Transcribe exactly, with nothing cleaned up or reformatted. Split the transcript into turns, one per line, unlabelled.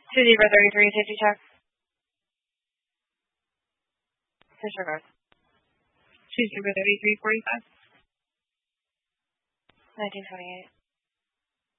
Two zero thirty-three, safety check. Disregard.
Two zero thirty-three forty-five.
nineteen twenty-eight.